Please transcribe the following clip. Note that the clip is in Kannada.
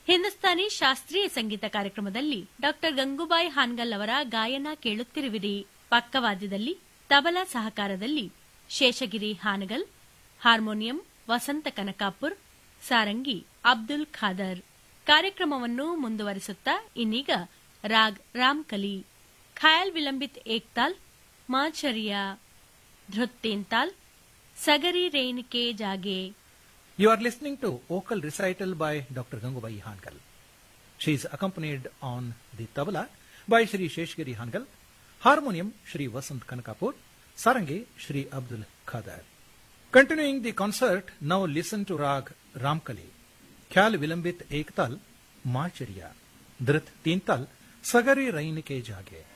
ಹಿಂದೂಸ್ತಾನಿ ಶಾಸ್ತ್ರೀಯ ಸಂಗೀತ ಕಾರ್ಯಕ್ರಮದಲ್ಲಿ ಡಾಕ್ಟರ್ ಗಂಗೂಬಾಯಿ ಹಾನ್ಗಲ್ ಅವರ ಗಾಯನ ಕೇಳುತ್ತಿರುವಿರಿ. ಪಕ್ಕವಾದ್ಯದಲ್ಲಿ ತಬಲಾ ಸಹಕಾರದಲ್ಲಿ ಶೇಷಗಿರಿ ಹಾನಗಲ್, ಹಾರ್ಮೋನಿಯಂ ವಸಂತ ಕನಕಾಪುರ್, ಸಾರಂಗಿ ಅಬ್ದುಲ್ ಖಾದರ್. ಕಾರ್ಯಕ್ರಮವನ್ನು ಮುಂದುವರಿಸುತ್ತಾ ಇನ್ನೀಗ ರಾಗ್ ರಾಮ್ಕಲಿ, ಖಯಾಲ್ ವಿಲಂಬಿತ್ ಏಕ್ತಾಲ್, ಮಾಚರಿಯಾ, ಧೃತ್ ತೇಂತಾಲ್, ಸಗರಿ ರೇನ್ ಕೆ ಜಾಗೆ. You are listening to vocal recital by Dr. Gangubai Hankal. She is accompanied on the tabla by Shri Sheshgiri Hankal, harmonium Shri Vasant Kanakapur, sarangi Shri Abdul Khadar. Continuing the concert, now listen to Rag Ramkali, Khyal Vilambit Ektal, Machariya, Dhrit Tintal, Sagari Rain Ke Jage.